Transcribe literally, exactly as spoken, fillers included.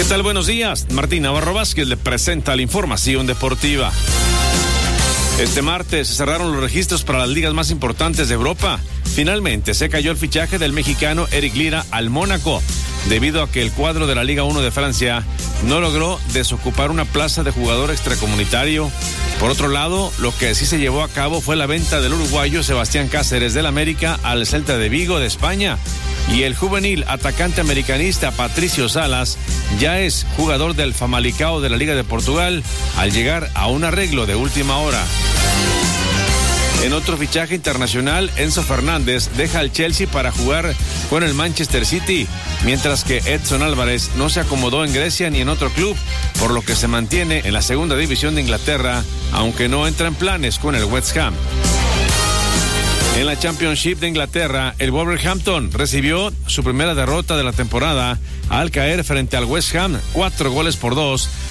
¿Qué tal? Buenos días. Martín Navarro Vázquez le presenta la información deportiva. Este martes se cerraron los registros para las ligas más importantes de Europa. Finalmente se cayó el fichaje del mexicano Eric Lira al Mónaco, debido a que el cuadro de la Liga uno de Francia no logró desocupar una plaza de jugador extracomunitario. Por otro lado, lo que sí se llevó a cabo fue la venta del uruguayo Sebastián Cáceres del América al Celta de Vigo de España. Y el juvenil atacante americanista Patricio Salas ya es jugador del Famalicão de la Liga de Portugal al llegar a un arreglo de última hora. En otro fichaje internacional, Enzo Fernández deja al Chelsea para jugar con el Manchester City, mientras que Edson Álvarez no se acomodó en Grecia ni en otro club, por lo que se mantiene en la segunda división de Inglaterra, aunque no entra en planes con el West Ham. En la Championship de Inglaterra, el Wolverhampton recibió su primera derrota de la temporada al caer frente al West Ham, cuatro goles por dos,